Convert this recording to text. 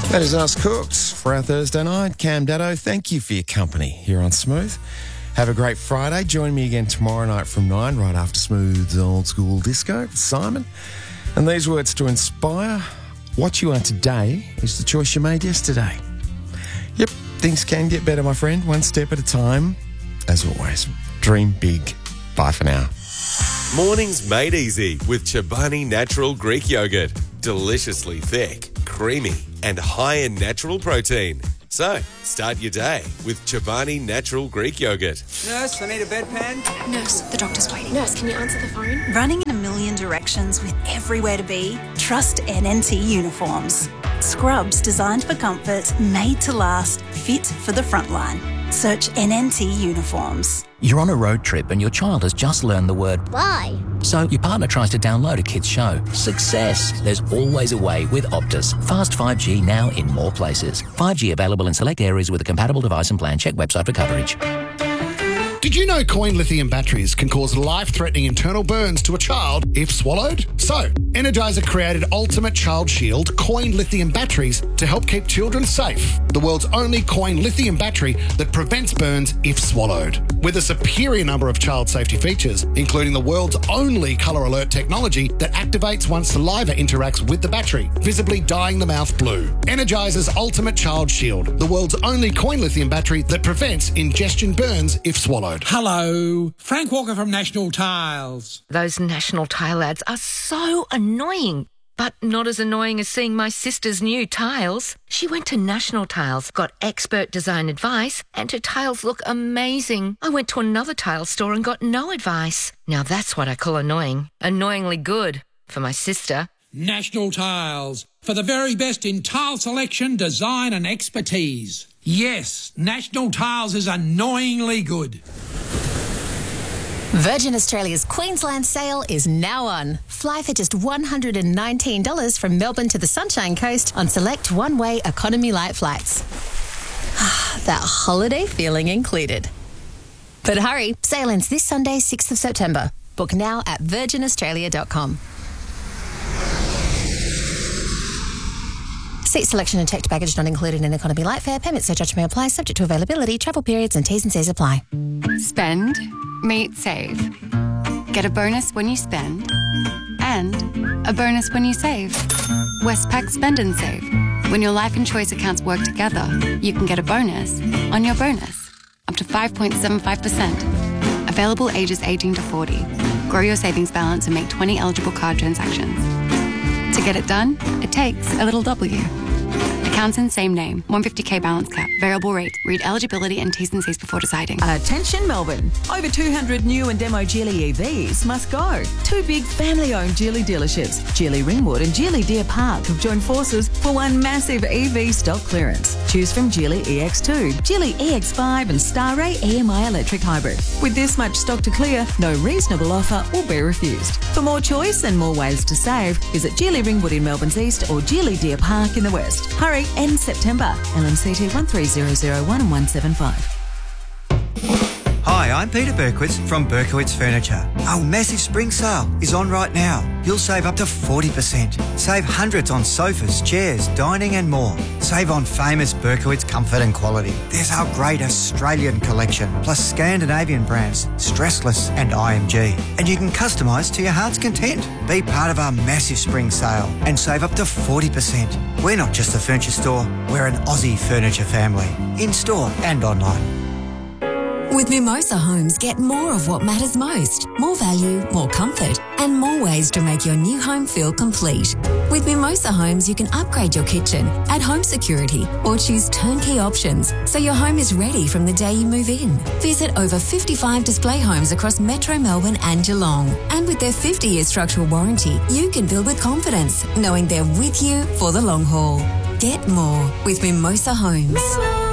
That is us cooked for our Thursday night. Cam Daddo, thank you for your company here on Smooth. Have a great Friday. Join me again tomorrow night from 9, right after Smooth's Old School Disco with Simon. And these words to inspire: what you are today is the choice you made yesterday. Yep, things can get better, my friend, one step at a time. As always, dream big. Bye for now. Mornings made easy with Chobani Natural Greek Yogurt. Deliciously thick, creamy, and high in natural protein. So, start your day with Chobani Natural Greek Yogurt. Nurse, I need a bedpan. Nurse, the doctor's waiting. Nurse, can you answer the phone? Running in a million directions with everywhere to be? Trust NNT Uniforms. Scrubs designed for comfort, made to last, fit for the front line. Search NNT Uniforms. You're on a road trip and your child has just learned the word bye. So your partner tries to download a kid's show. Success! There's always a way with Optus. Fast 5G now in more places. 5G available in select areas with a compatible device and plan. Check website for coverage. Did you know coin lithium batteries can cause life-threatening internal burns to a child if swallowed? So, Energizer created Ultimate Child Shield coin lithium batteries to help keep children safe. The world's only coin lithium battery that prevents burns if swallowed. With a superior number of child safety features, including the world's only colour alert technology that activates once saliva interacts with the battery, visibly dyeing the mouth blue. Energizer's Ultimate Child Shield, the world's only coin lithium battery that prevents ingestion burns if swallowed. Hello, Frank Walker from National Tiles. Those National Tile ads are so annoying, but not as annoying as seeing my sister's new tiles. She went to National Tiles, got expert design advice, and her tiles look amazing. I went to another tile store and got no advice. Now that's what I call annoying. Annoyingly good for my sister. National Tiles, for the very best in tile selection, design and expertise. Yes, National Tiles is annoyingly good. Virgin Australia's Queensland sale is now on. Fly for just $119 from Melbourne to the Sunshine Coast on select one-way economy light flights. That holiday feeling included. But hurry, sale ends this Sunday, 6th of September. Book now at virginaustralia.com. Seat selection and checked baggage not included in economy light fare. Payment surcharge may apply, subject to availability, travel periods and T's and C's apply. Spend, meet, save. Get a bonus when you spend and a bonus when you save. Westpac Spend and Save. When your life and choice accounts work together, you can get a bonus on your bonus, up to 5.75%. Available ages 18 to 40. Grow your savings balance and make 20 eligible card transactions. To get it done, it takes a little W. Accounts in same name. 150k balance cap. Variable rate. Read eligibility and T's and C's before deciding. Attention Melbourne. Over 200 new and demo Geely EVs must go. Two big family-owned Geely dealerships, Geely Ringwood and Geely Deer Park, have joined forces for one massive EV stock clearance. Choose from Geely EX2, Geely EX5 and Starray EMI electric hybrid. With this much stock to clear, no reasonable offer will be refused. For more choice and more ways to save, visit Geely Ringwood in Melbourne's east or Geely Deer Park in the west. Hurry, end September. LMCT 13001 and 175. Hi, I'm Peter Berkowitz from Berkowitz Furniture. Our massive spring sale is on right now. You'll save up to 40%. Save hundreds on sofas, chairs, dining and more. Save on famous Berkowitz comfort and quality. There's our great Australian collection, plus Scandinavian brands, Stressless and IMG. And you can customise to your heart's content. Be part of our massive spring sale and save up to 40%. We're not just a furniture store, we're an Aussie furniture family. In-store and online. With Mimosa Homes, get more of what matters most. More value, more comfort, and more ways to make your new home feel complete. With Mimosa Homes, you can upgrade your kitchen, add home security, or choose turnkey options so your home is ready from the day you move in. Visit over 55 display homes across Metro Melbourne and Geelong. And with their 50-year structural warranty, you can build with confidence, knowing they're with you for the long haul. Get more with Mimosa Homes.